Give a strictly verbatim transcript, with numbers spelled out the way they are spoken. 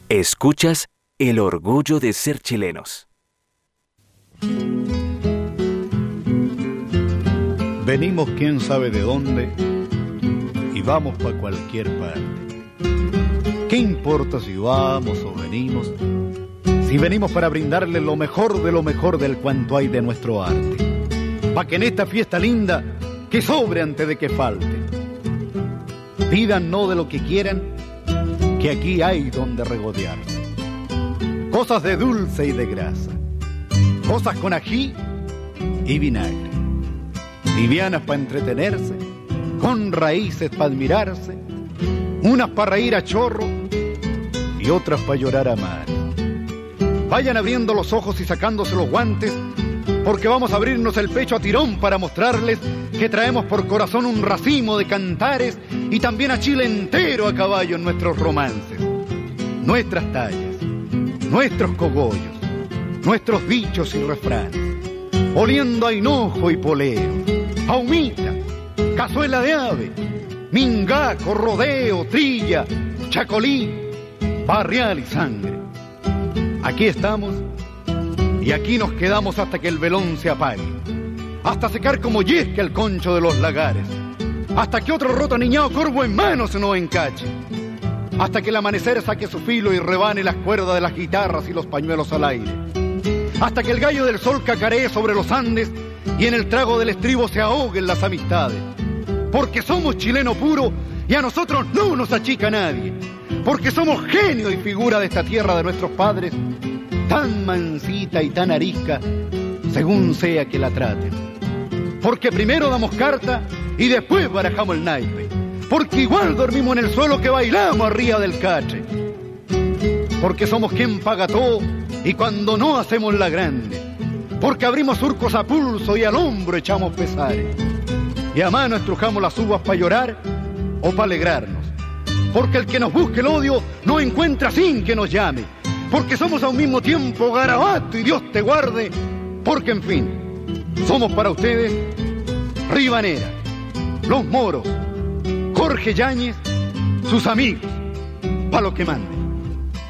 Escuchas El orgullo de ser chilenos. Venimos quién sabe de dónde y vamos pa' cualquier parte. ¿Qué importa si vamos o venimos? Si venimos para brindarle lo mejor de lo mejor del cuanto hay de nuestro arte. Pa' que en esta fiesta linda que sobre antes de que falte. Pidan no de lo que quieran, que aquí hay donde regodearse. Cosas de dulce y de grasa, cosas con ají y vinagre, livianas para entretenerse, con raíces para admirarse, unas para reír a chorro y otras para llorar a mar. Vayan abriendo los ojos y sacándose los guantes, porque vamos a abrirnos el pecho a tirón para mostrarles que traemos por corazón un racimo de cantares y también a Chile entero a caballo en nuestros romances, nuestras tallas, nuestros cogollos, nuestros dichos y refranes, oliendo a hinojo y poleo, a humita, cazuela de ave, mingaco, rodeo, trilla, chacolí, barrial y sangre. Aquí estamos y aquí nos quedamos hasta que el velón se apague, hasta secar como yesca el concho de los lagares, hasta que otro roto niñado corvo en mano se nos encache, hasta que el amanecer saque su filo y rebane las cuerdas de las guitarras y los pañuelos al aire, hasta que el gallo del sol cacaree sobre los Andes y en el trago del estribo se ahoguen las amistades, porque somos chileno puro y a nosotros no nos achica nadie, porque somos genio y figura de esta tierra de nuestros padres, tan mansita y tan arisca, según sea que la traten. Porque primero damos carta y después barajamos el naipe. Porque igual dormimos en el suelo que bailamos arriba del cache. Porque somos quien paga todo y cuando no hacemos la grande. Porque abrimos surcos a pulso y al hombro echamos pesares. Y a mano estrujamos las uvas para llorar o para alegrarnos. Porque el que nos busque el odio no encuentra sin que nos llame. Porque somos a un mismo tiempo garabato y Dios te guarde. Porque en fin, somos para ustedes Ribanera, Los Moros, Jorge Yáñez, sus amigos, pa' lo que mande.